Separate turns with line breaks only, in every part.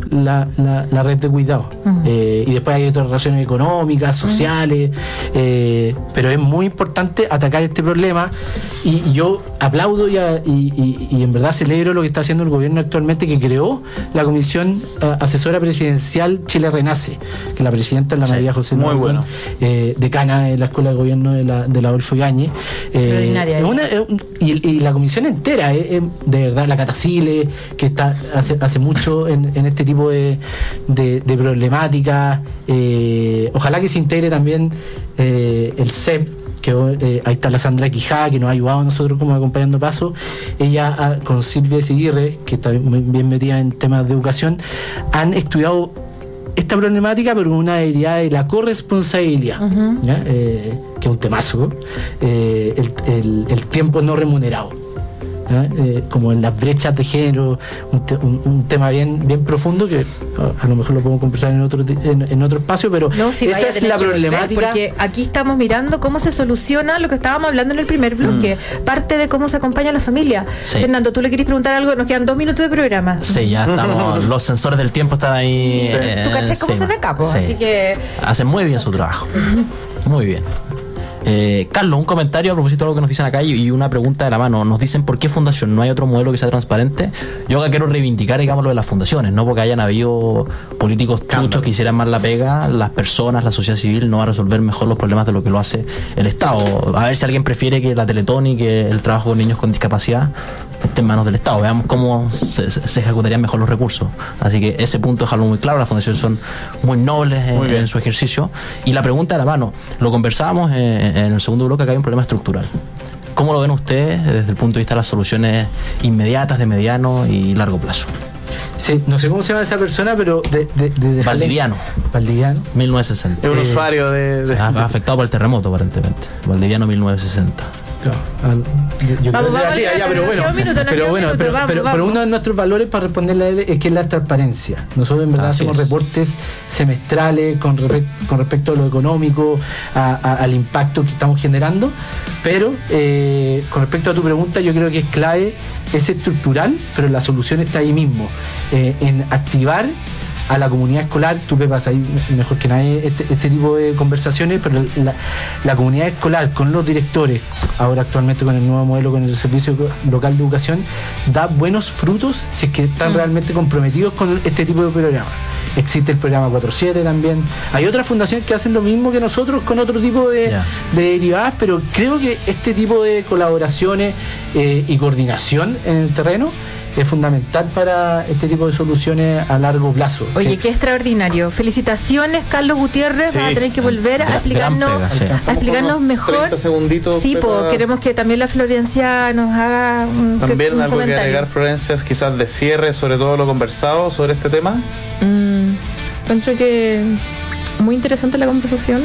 la red de cuidado. Y después hay otras razones económicas, sociales, pero es muy importante atacar este problema, y yo aplaudo y en verdad celebro lo que está haciendo el gobierno actualmente, que creó la Comisión Asesora Presidencial Chile Renace, que la presidenta es la María José
muy bueno.
decana de la Escuela de Gobierno de la Adolfo Ibáñez, y la comisión entera, de verdad, la Catacile, que está hace mucho en este tipo de problemáticas. Ojalá que se integre también el CEP, que ahí está la Sandra Quijá, que nos ha ayudado a nosotros como acompañando paso. Ella con Silvia Seguirre, que está muy bien metida en temas de educación, han estudiado esta problemática, pero una habilidad de la corresponsabilidad, que es un temazo, el tiempo no remunerado, como en las brechas de género, un tema bien profundo, que a lo mejor lo podemos conversar en otro espacio, pero esa es la problemática.
Porque aquí estamos mirando cómo se soluciona lo que estábamos hablando en el primer bloque, parte de cómo se acompaña a la familia. Sí. Fernando, ¿tú le querés preguntar algo? Nos quedan 2 minutos de programa.
Sí, ya estamos, los sensores del tiempo están ahí.
¿Tú cachás cómo son acá?
Sí.
Así que
hacen muy bien su trabajo. Muy bien. Carlos, un comentario a propósito de lo que nos dicen acá y una pregunta de la mano. Nos dicen por qué fundación, ¿no hay otro modelo que sea transparente? Yo acá quiero reivindicar, digamos, lo de las fundaciones, no porque hayan habido políticos truchos que hicieran mal la pega. Las personas, la sociedad civil no va a resolver mejor los problemas de lo que lo hace el Estado. A ver si alguien prefiere que la Teletón y que el trabajo con niños con discapacidad esté en manos del Estado. Veamos cómo se ejecutarían mejor los recursos. Así que ese punto dejarlo muy claro. Las fundaciones son muy nobles en su ejercicio. Y la pregunta de la mano, lo conversábamos en el segundo bloque, acá hay un problema estructural. ¿Cómo lo ven ustedes desde el punto de vista de las soluciones inmediatas, de mediano y largo plazo?
Sí, no sé cómo se llama esa persona, pero de
Valdiviano. 1960.
Es un usuario
afectado por el terremoto, aparentemente. Valdiviano, 1960.
Claro, pero uno de nuestros valores para responderle a él es que es la transparencia. Nosotros en verdad hacemos reportes semestrales con respecto a lo económico, al impacto que estamos generando, pero con respecto a tu pregunta, yo creo que es clave, es estructural, pero la solución está ahí mismo, en activar a la comunidad escolar. Tú, Pepa, ahí mejor que nadie este tipo de conversaciones, pero la comunidad escolar con los directores, ahora actualmente con el nuevo modelo, con el Servicio Local de Educación, da buenos frutos si es que están realmente comprometidos con este tipo de programas. Existe el programa 4-7 también. Hay otras fundaciones que hacen lo mismo que nosotros con otro tipo de derivadas, pero creo que este tipo de colaboraciones y coordinación en el terreno es fundamental para este tipo de soluciones a largo plazo.
Oye, qué extraordinario. Felicitaciones, Carlos Gutiérrez. Vas a tener que volver a explicarnos mejor.
30 segunditos.
Sí, queremos que también la Florencia nos haga
también
un
algo
comentario.
que agregar, Florencia, quizás de cierre sobre todo lo conversado sobre este tema.
Encuentro que muy interesante la conversación,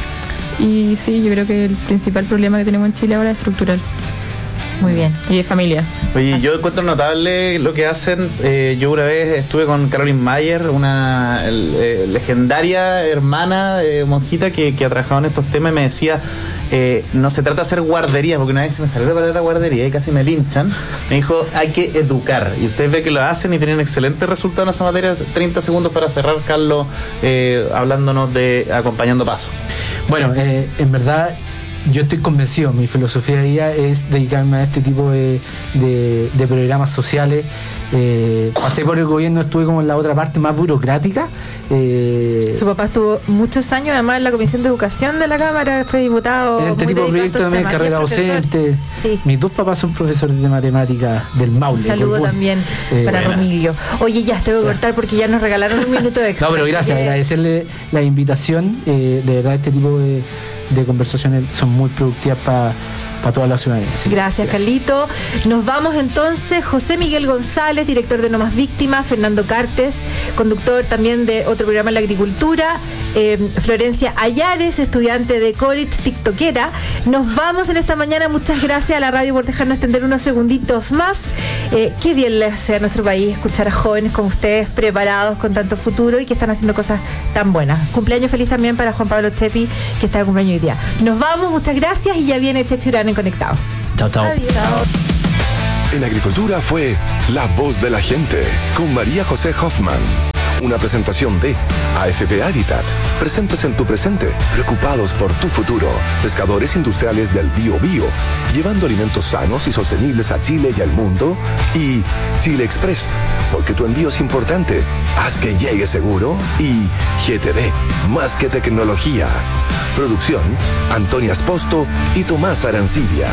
y sí, yo creo que el principal problema que tenemos en Chile ahora es estructural.
Muy bien.
Y de familia.
Oye, yo encuentro notable lo que hacen. Yo una vez estuve con Caroline Mayer, una legendaria hermana monjita que ha trabajado en estos temas, y me decía, no se trata de hacer guarderías, porque una vez se me salió la palabra guardería y casi me linchan. Me dijo, hay que educar, y ustedes ven que lo hacen y tienen excelentes resultados en esa materia. 30 segundos para cerrar, Carlos, hablándonos de acompañando paso.
Bueno, en verdad yo estoy convencido, mi filosofía de vida es dedicarme a este tipo de programas sociales. Pasé por el gobierno, estuve como en la otra parte más burocrática.
Su papá estuvo muchos años además en la Comisión de Educación de la Cámara, fue diputado.
En este tipo de proyectos también, carrera docente. Sí. Mis 2 papás son profesores de matemáticas del Maule.
Saludo también para Romilio. Oye, ya te voy a cortar porque ya nos regalaron un minuto extra.
No, pero gracias, agradecerle la invitación. De verdad, este tipo de conversaciones son muy productivas para toda la ciudadanía. Sí.
Gracias, Carlito. Nos vamos entonces. José Miguel González, director de No Más Víctimas. Fernando Cartes, conductor también de otro programa en la agricultura. Florencia Ayares, estudiante de college, tiktokera. Nos vamos en esta mañana. Muchas gracias a la radio por dejarnos extender unos segunditos más. Qué bien le hace a nuestro país escuchar a jóvenes como ustedes, preparados con tanto futuro y que están haciendo cosas tan buenas. Cumpleaños feliz también para Juan Pablo Chepi, que está de cumpleaños hoy día. Nos vamos, muchas gracias, y ya viene Checho Urán en Conectado.
Chao, chao.
Adiós.
En Agricultura fue La Voz de la Gente con María José Hoffman. Una presentación de AFP Habitat. Presentes en tu presente, preocupados por tu futuro. Pescadores industriales del Biobío, llevando alimentos sanos y sostenibles a Chile y al mundo. Y Chile Express, porque tu envío es importante. Haz que llegue seguro. Y GTD, más que tecnología. Producción, Antonia Esposto y Tomás Arancibia.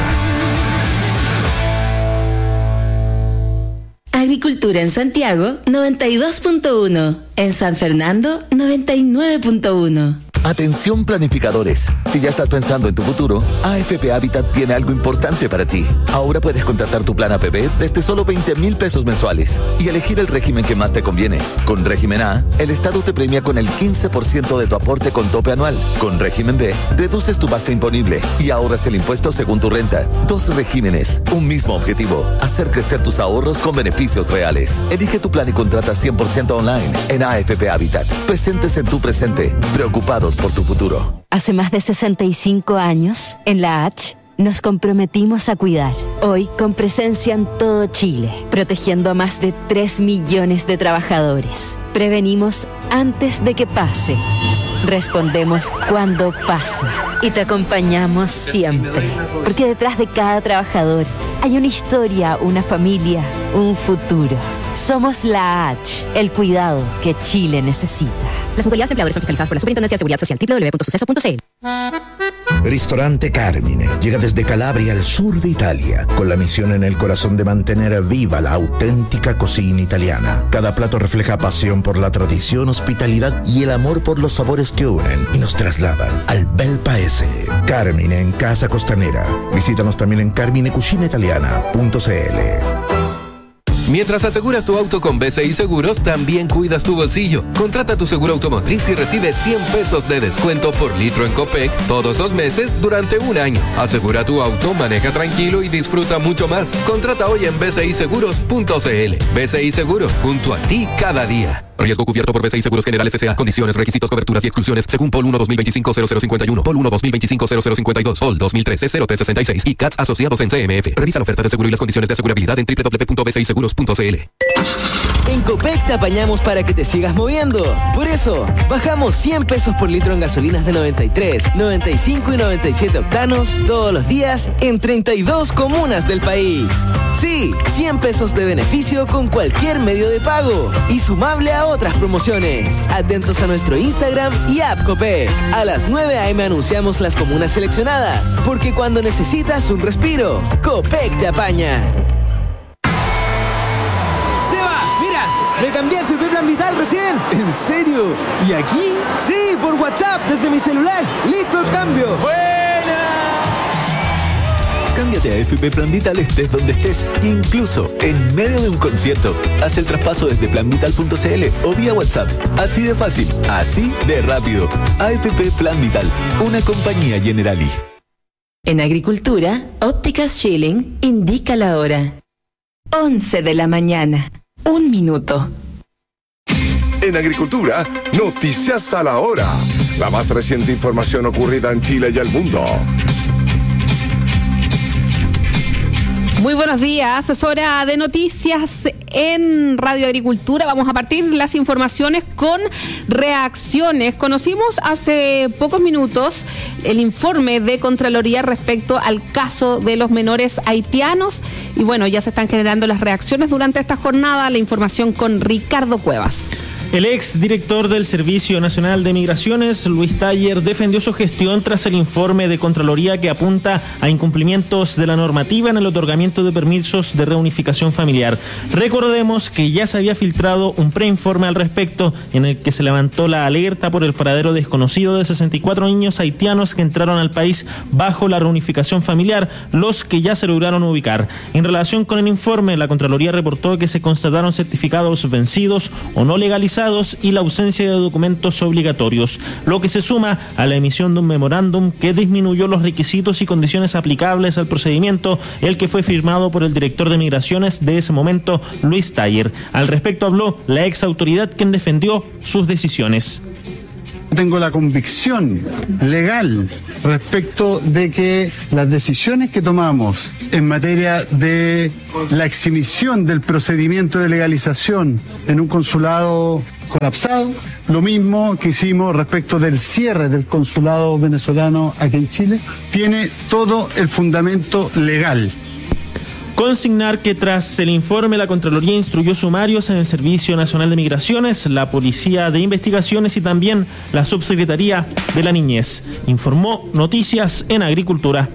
Agricultura en Santiago, 92.1. En San Fernando, 99.1.
Atención planificadores, si ya estás pensando en tu futuro, AFP Habitat tiene algo importante para ti. Ahora puedes contratar tu plan APB desde solo 20.000 pesos mensuales y elegir el régimen que más te conviene. Con régimen A, el Estado te premia con el 15% de tu aporte con tope anual. Con régimen B, reduces tu base imponible y ahorras el impuesto según tu renta. 2 regímenes, un mismo objetivo: hacer crecer tus ahorros con beneficios reales. Elige tu plan y contrata 100% online en AFP Habitat. Presentes en tu presente, preocupados por tu futuro.
Hace más de 65 años, en la H, nos comprometimos a cuidar. Hoy, con presencia en todo Chile, protegiendo a más de 3 millones de trabajadores. Prevenimos antes de que pase. Respondemos cuando pasa. Y te acompañamos siempre. Porque detrás de cada trabajador hay una historia, una familia, un futuro. Somos la H, el cuidado que Chile necesita. Las mutualidades empleadores son fiscalizadas por la Superintendencia de Seguridad Social. www.suceso.cl.
Ristorante Carmine llega desde Calabria al sur de Italia, con la misión en el corazón de mantener viva la auténtica cocina italiana. Cada plato refleja pasión por la tradición, hospitalidad y el amor por los sabores que unen y nos trasladan al bel paese. Carmine en Casa Costanera. Visítanos también en carminecucinaitaliana.cl.
Mientras aseguras tu auto con BCI Seguros, también cuidas tu bolsillo. Contrata tu seguro automotriz y recibe 100 pesos de descuento por litro en Copec todos los meses durante un año. Asegura tu auto, maneja tranquilo y disfruta mucho más. Contrata hoy en bciseguros.cl. BCI Seguro, junto a ti cada día. Riesgo cubierto por BCI Seguros Generales S.A. Condiciones, requisitos, coberturas y exclusiones según POL 1-2025-0051, POL 1-2025-0052, POL 2013-0366 y CATS asociados en CMF. Revisa la oferta de seguro y las condiciones de asegurabilidad en www.bciseguros.cl.
En Copec te apañamos para que te sigas moviendo. Por eso, bajamos 100 pesos por litro en gasolinas de 93, 95 y 97 octanos todos los días en 32 comunas del país. Sí, 100 pesos de beneficio con cualquier medio de pago y sumable a otras promociones. Atentos a nuestro Instagram y app Copec. A las 9 a.m. anunciamos las comunas seleccionadas, porque cuando necesitas un respiro, Copec te apaña. Me cambié a FP Plan Vital recién.
¿En serio? ¿Y aquí?
Sí, por WhatsApp, desde mi celular. ¡Listo el cambio!
¡Buena! Cámbiate a FP Plan Vital estés donde estés, incluso en medio de un concierto. Haz el traspaso desde planvital.cl o vía WhatsApp. Así de fácil, así de rápido. AFP Plan Vital, una compañía Generali.
En Agricultura, Ópticas Schilling indica la hora. 11 de la mañana. 1 minuto.
En Agricultura, noticias a la hora. La más reciente información ocurrida en Chile y el mundo.
Muy buenos días, es hora de noticias en Radio Agricultura. Vamos a partir las informaciones con reacciones. Conocimos hace pocos minutos el informe de Contraloría respecto al caso de los menores haitianos y bueno, ya se están generando las reacciones durante esta jornada. La información con Ricardo Cuevas.
El ex director del Servicio Nacional de Migraciones, Luis Taller, defendió su gestión tras el informe de Contraloría que apunta a incumplimientos de la normativa en el otorgamiento de permisos de reunificación familiar. Recordemos que ya se había filtrado un preinforme al respecto en el que se levantó la alerta por el paradero desconocido de 64 niños haitianos que entraron al país bajo la reunificación familiar, los que ya se lograron ubicar. En relación con el informe, la Contraloría reportó que se constataron certificados vencidos o no legalizados y la ausencia de documentos obligatorios, lo que se suma a la emisión de un memorándum que disminuyó los requisitos y condiciones aplicables al procedimiento, el que fue firmado por el director de Migraciones de ese momento, Luis Taller. Al respecto habló la ex autoridad, quien defendió sus decisiones.
Tengo la convicción legal respecto de que las decisiones que tomamos en materia de la exhibición del procedimiento de legalización en un consulado colapsado. Lo mismo que hicimos respecto del cierre del consulado venezolano aquí en Chile. Tiene todo el fundamento legal.
Consignar que tras el informe la Contraloría instruyó sumarios en el Servicio Nacional de Migraciones, la Policía de Investigaciones y también la Subsecretaría de la Niñez. Informó Noticias en Agricultura.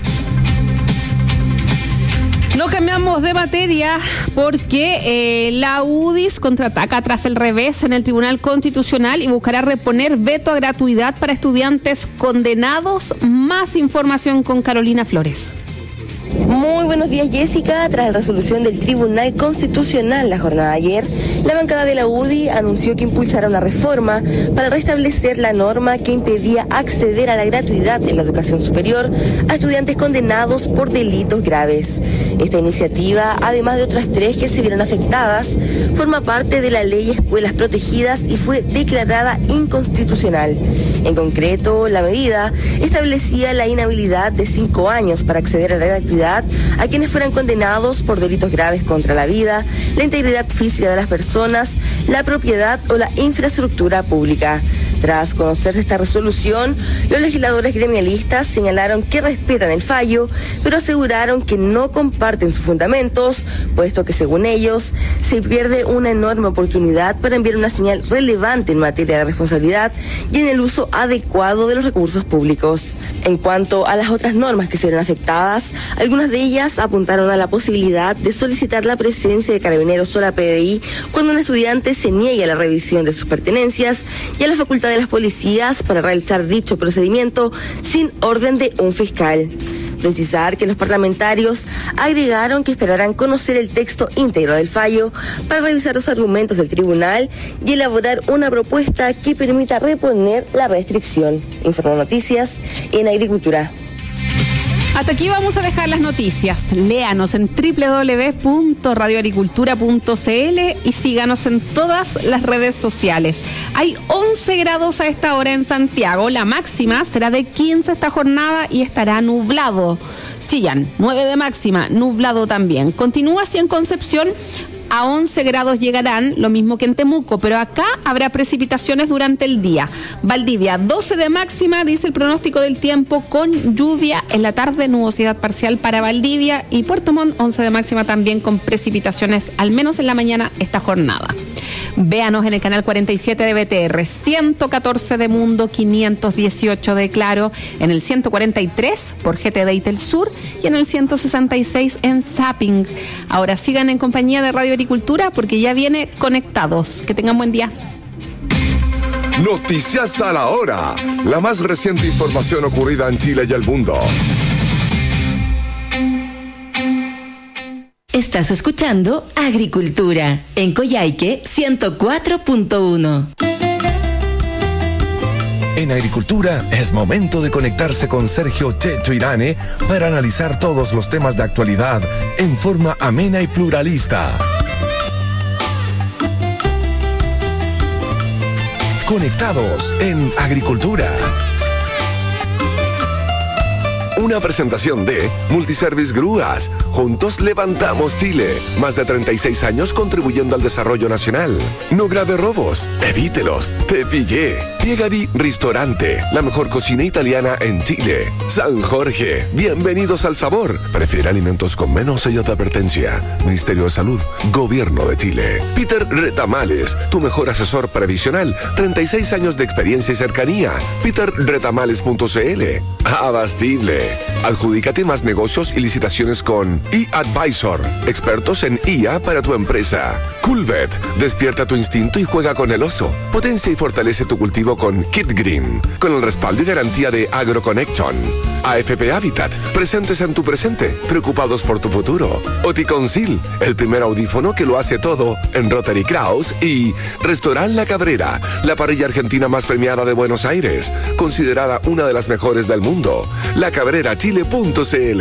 No cambiamos de materia porque la UDIs contraataca tras el revés en el Tribunal Constitucional y buscará reponer veto a gratuidad para estudiantes condenados. Más información con Carolina Flores.
Muy buenos días, Jessica. Tras la resolución del Tribunal Constitucional la jornada de ayer, la bancada de la UDI anunció que impulsará una reforma para restablecer la norma que impedía acceder a la gratuidad en la educación superior a estudiantes condenados por delitos graves. Esta iniciativa, además de otras 3 que se vieron afectadas, forma parte de la Ley Escuelas Protegidas y fue declarada inconstitucional. En concreto, la medida establecía la inhabilidad de 5 años para acceder a la gratuidad a quienes fueran condenados por delitos graves contra la vida, la integridad física de las personas, la propiedad o la infraestructura pública. Tras conocerse esta resolución, los legisladores gremialistas señalaron que respetan el fallo, pero aseguraron que no comparten sus fundamentos, puesto que según ellos se pierde una enorme oportunidad para enviar una señal relevante en materia de responsabilidad y en el uso adecuado de los recursos públicos. En cuanto a las otras normas que se vieron afectadas, algunas de ellas apuntaron a la posibilidad de solicitar la presencia de carabineros o la PDI cuando un estudiante se niegue a la revisión de sus pertenencias y a la facultad de las policías para realizar dicho procedimiento sin orden de un fiscal. Precisar que los parlamentarios agregaron que esperarán conocer el texto íntegro del fallo para revisar los argumentos del tribunal y elaborar una propuesta que permita reponer la restricción. Informó Noticias en Agricultura.
Hasta aquí vamos a dejar las noticias. Léanos en www.radioagricultura.cl y síganos en todas las redes sociales. Hay 11 grados a esta hora en Santiago. La máxima será de 15 esta jornada y estará nublado. Chillán, 9 de máxima, nublado también. Continúa así en Concepción. A 11 grados llegarán, lo mismo que en Temuco, pero acá habrá precipitaciones durante el día. Valdivia, 12 de máxima, dice el pronóstico del tiempo, con lluvia en la tarde, nubosidad parcial para Valdivia, y Puerto Montt, 11 de máxima también con precipitaciones, al menos en la mañana, esta jornada. Véanos en el canal 47 de BTR, 114 de Mundo, 518 de Claro, en el 143 por GTD y Telsur y en el 166 en Zapping. Ahora sigan en compañía de Radio Agricultura porque ya viene Conectados. Que tengan buen día.
Noticias a la hora. La más reciente información ocurrida en Chile y el mundo.
Estás escuchando Agricultura en Coyhaique 104.1.
En Agricultura es momento de conectarse con Sergio Checho Irane para analizar todos los temas de actualidad en forma amena y pluralista. Conectados en Agricultura. Una presentación de Multiservice Grúas. Juntos levantamos Chile. Más de 36 años contribuyendo al desarrollo nacional. No grave robos. Evítelos. Te pillé. Piegari Ristorante. La mejor cocina italiana en Chile. San Jorge. Bienvenidos al sabor. Prefiere alimentos con menos sello de advertencia. Ministerio de Salud. Gobierno de Chile. Peter Retamales. Tu mejor asesor previsional. 36 años de experiencia y cercanía. peterretamales.cl. Abastible. Adjudícate más negocios y licitaciones con eAdvisor, expertos en IA para tu empresa. Coolvet, despierta tu instinto y juega con el oso. Potencia y fortalece tu cultivo con Kit Green, con el respaldo y garantía de AgroConnection. AFP Habitat, presentes en tu presente, preocupados por tu futuro. Oticonsil, el primer audífono que lo hace todo en Rotary Kraus. Y Restaurant La Cabrera, la parrilla argentina más premiada de Buenos Aires, considerada una de las mejores del mundo. lacabrerachile.cl.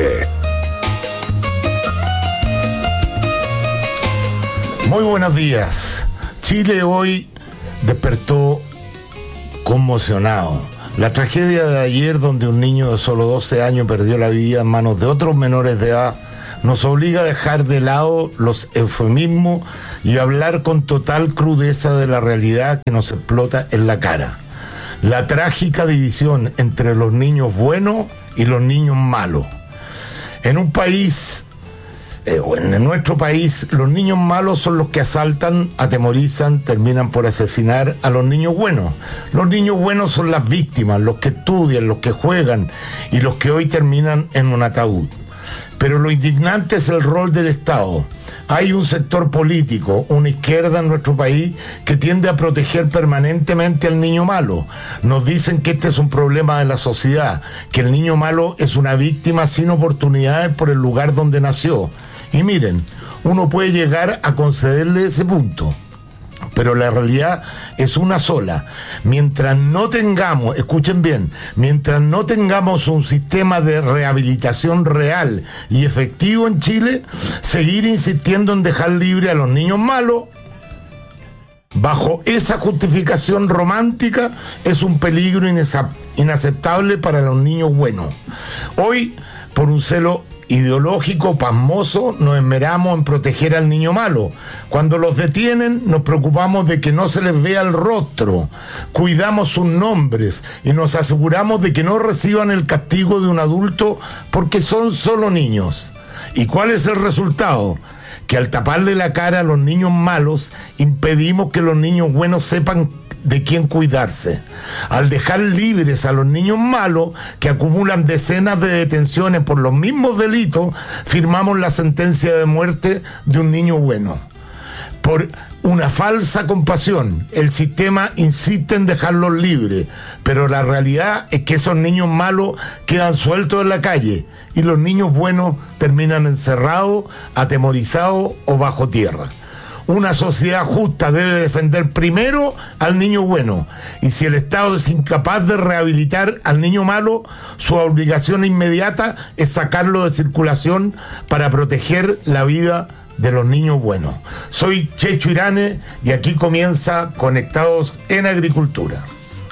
Muy buenos días. Chile hoy despertó conmocionado. La tragedia de ayer, donde un niño de solo 12 años perdió la vida en manos de otros menores de edad, nos obliga a dejar de lado los eufemismos y hablar con total crudeza de la realidad que nos explota en la cara. La trágica división entre los niños buenos y los niños malos. En un país, en nuestro país, los niños malos son los que asaltan, atemorizan, terminan por asesinar a los niños buenos. Los niños buenos son las víctimas, los que estudian, los que juegan y los que hoy terminan en un ataúd. Pero lo indignante es el rol del Estado. Hay un sector político, una izquierda en nuestro país, que tiende a proteger permanentemente al niño malo. Nos dicen que este es un problema de la sociedad, que el niño malo es una víctima sin oportunidades por el lugar donde nació. Y miren, uno puede llegar a concederle ese punto, pero la realidad es una sola. Mientras no tengamos, escuchen bien, mientras no tengamos un sistema de rehabilitación real y efectivo en Chile, seguir insistiendo en dejar libre a los niños malos bajo esa justificación romántica es un peligro inaceptable para los niños buenos. Hoy, por un celo ideológico pasmoso, nos esmeramos en proteger al niño malo. Cuando los detienen, nos preocupamos de que no se les vea el rostro, cuidamos sus nombres y nos aseguramos de que no reciban el castigo de un adulto porque son solo niños. ¿Y cuál es el resultado? Que al taparle la cara a los niños malos, impedimos que los niños buenos sepan de quién cuidarse. Al dejar libres a los niños malos, que acumulan decenas de detenciones por los mismos delitos, firmamos la sentencia de muerte de un niño bueno. Por una falsa compasión, el sistema insiste en dejarlos libres, pero la realidad es que esos niños malos quedan sueltos en la calle y los niños buenos terminan encerrados, atemorizados o bajo tierra. Una sociedad justa debe defender primero al niño bueno, y si el Estado es incapaz de rehabilitar al niño malo, su obligación inmediata es sacarlo de circulación para proteger la vida de los niños buenos. Soy Checho Irane y aquí comienza Conectados en Agricultura.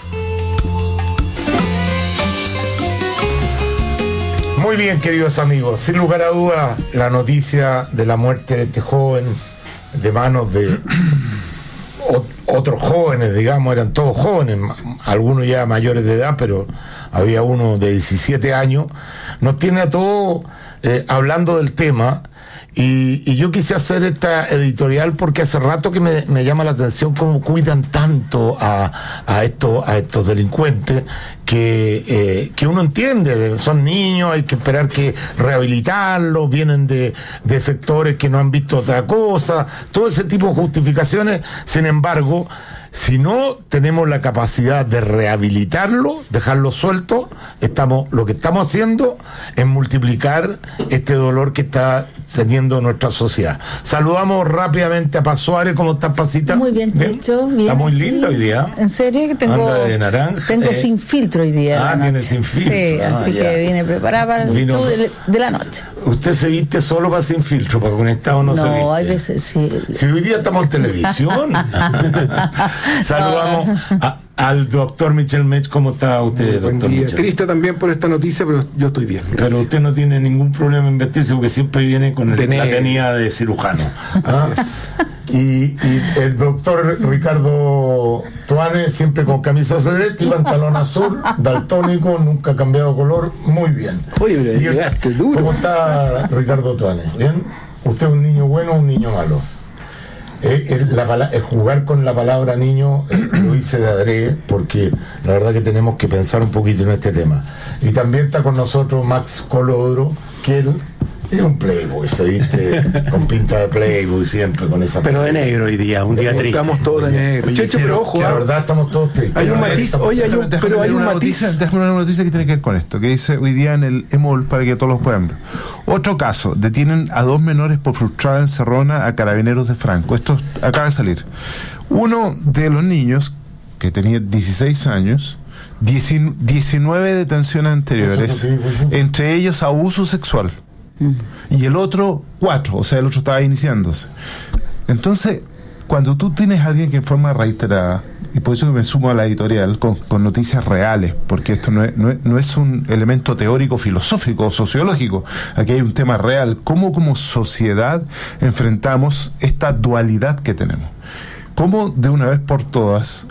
Muy bien, queridos amigos, sin lugar a dudas, la noticia de la muerte de este joven de manos de otros jóvenes, digamos, eran todos jóvenes, algunos ya mayores de edad, pero había uno de 17 años, nos tiene a todos hablando del tema. Y yo quise hacer esta editorial porque hace rato que me llama la atención cómo cuidan tanto a estos delincuentes que uno entiende, son niños, hay que esperar que rehabilitarlos, vienen de sectores que no han visto otra cosa, todo ese tipo de justificaciones. Sin embargo, si no tenemos la capacidad de rehabilitarlo, dejarlo suelto, lo que estamos haciendo es multiplicar este dolor que está teniendo nuestra sociedad. Saludamos rápidamente a Paz Suárez. ¿Cómo estás, Pacita?
Muy bien, Checho. Bien.
Está muy linda hoy día.
¿En serio? Que tengo
de naranja.
Tengo sin filtro hoy día.
Tiene sin filtro.
Sí, así que vine preparada para el show de la noche.
¿Usted se viste solo para sin filtro? ¿Para conectado no se viste?
No, hay veces sí.
Si hoy día estamos en televisión. Saludamos al doctor Michel Mech. ¿Cómo está usted, doctor Michel?
Triste también por esta noticia, pero yo estoy bien. Gracias.
Pero usted no tiene ningún problema en vestirse porque siempre viene con la tenía de cirujano. Y el doctor Ricardo Tuane, siempre con camisa celeste y pantalón azul, daltónico, nunca ha cambiado color, muy bien.
Oye, pero llegaste duro.
¿Cómo está Ricardo Tuane? ¿Bien? ¿Usted es un niño bueno o un niño malo? Jugar con la palabra niño lo hice de adrede, porque la verdad que tenemos que pensar un poquito en este tema. Y también está con nosotros Max Colodro, que él es un playboy, se viste con pinta de playboy siempre, con esa...
Pero de negro hoy día, un día triste. Estamos todos de negro.
Checho, pero ojo, la verdad estamos todos tristes.
Hay un matiz, oye, pero hay un matiz.
Déjame una noticia que tiene que ver con esto, que dice hoy día en el EMOL, para que todos los puedan ver. Otro caso, detienen a 2 menores por frustrada encerrona a carabineros de Franco. Esto acaba de salir. Uno de los niños, que tenía 16 años, 19 detenciones anteriores, entre ellos abuso sexual. Y el otro 4, o sea, el otro estaba iniciándose. Entonces, cuando tú tienes a alguien que en forma reiterada y por eso me sumo a la editorial con noticias reales, porque esto no es un elemento teórico, filosófico o sociológico. Aquí hay un tema real. ¿Cómo como sociedad enfrentamos esta dualidad que tenemos? ¿Cómo de una vez por todas